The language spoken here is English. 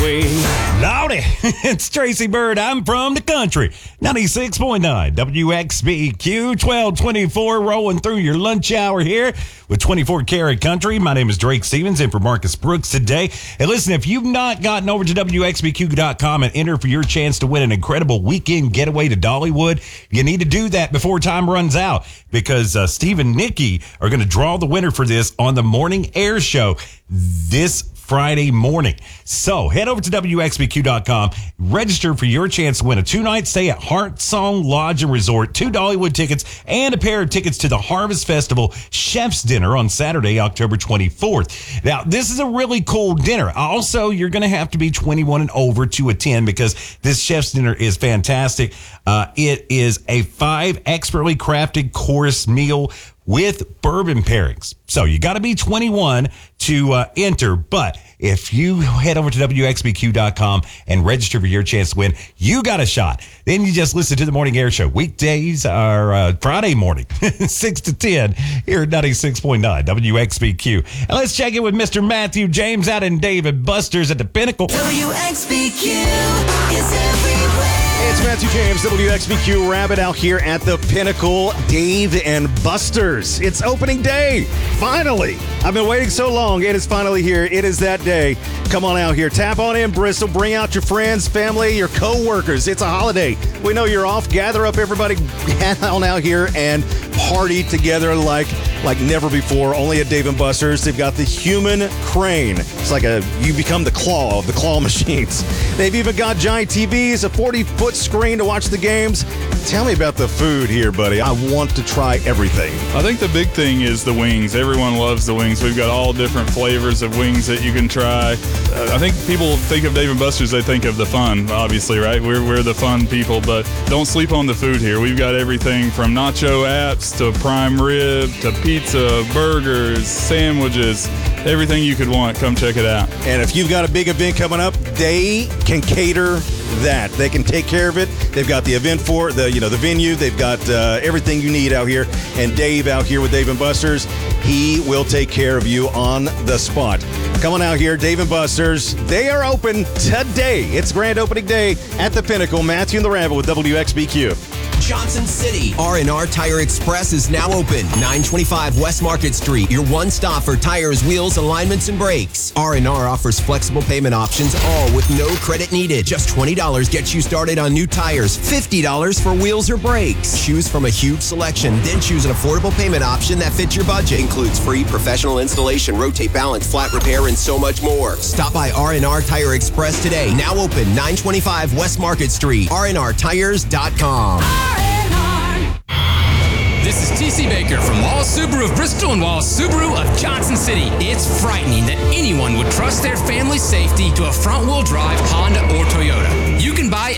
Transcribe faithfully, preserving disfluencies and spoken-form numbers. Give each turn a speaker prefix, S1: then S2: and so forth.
S1: way. Lordy, it's Tracy Bird. I'm from the country. ninety-six point nine W X B Q, twelve twenty-four, rolling through your lunch hour here with twenty-four karat country. My name is Drake Stevens, in for Marcus Brooks today. And listen, if you've not gotten over to W X B Q dot com and enter for your chance to win an incredible weekend getaway to Dollywood, you need to do that before time runs out, because uh, Steve and Nikki are going to draw the winner for this on the morning air show this Friday morning. So head over to W X B Q dot com, register for your chance to win a two-night stay at Heart Song Lodge and Resort, two Dollywood tickets, and a pair of tickets to the Harvest Festival Chef's Dinner on Saturday, October twenty-fourth. Now, this is a really cool dinner. Also, you're going to have to be twenty-one and over to attend, because this Chef's Dinner is fantastic. Uh, it is a five expertly crafted course meal with bourbon pairings. So you got to be twenty-one to uh, enter. But if you head over to W X B Q dot com and register for your chance to win, you got a shot. Then you just listen to the morning air show. Weekdays are uh, Friday morning, six to ten here at ninety-six point nine W X B Q. And let's check in with Mister Matthew James out in David Buster's at the Pinnacle.
S2: W X B Q is everywhere.
S3: It's Matthew James, W X B Q Rabbit, out here at the Pinnacle, Dave and Buster's. It's opening day, finally. I've been waiting so long. It is finally here. It is that day. Come on out here. Tap on in, Bristol. Bring out your friends, family, your co-workers. It's a holiday. We know you're off. Gather up everybody, head on out here and party together like like never before. Only at Dave and Buster's. They've got the human crane. It's like a you become the claw of the claw machines. They've even got giant T Vs, a forty-foot screen to watch the games. Tell me about the food here, buddy. I want to try everything.
S4: I think the big thing is the wings. Everyone loves the wings. We've got all different flavors of wings that you can try. Uh, I think people think of Dave and Buster's, they think of the fun, obviously, right? We're, we're the fun people, but don't sleep on the food here. We've got everything from nacho apps to prime rib to pizza, burgers, sandwiches, everything you could want. Come check it out.
S3: And if you've got a big event coming up, they can cater that. They can take care of it. They've got the event for the, you know, the venue. They've got uh, everything you need out here. And Dave out here with Dave and Buster's, he will take care of you on the spot. Come on out here, Dave and Buster's. They are open today. It's grand opening day at the Pinnacle. Matthew and the Rabbit with W X B Q.
S5: Johnson City. R and R Tire Express is now open. nine twenty-five West Market Street. Your one stop for tires, wheels, alignments, and brakes. R and R offers flexible payment options, all with no credit needed. Just twenty dollars gets you started on new tires. fifty dollars for wheels or brakes. Choose from a huge selection. Then choose an affordable payment option that fits your budget. Includes free professional installation, rotate balance, flat repair, and so much more. Stop by R and R Tire Express today. Now open. nine twenty-five West Market Street. R and R tires dot com.
S6: This is T C Baker from Wallace Subaru of Bristol and Wallace Subaru of Johnson City. It's frightening that anyone would trust their family's safety to a front-wheel drive Honda or Toyota. You can buy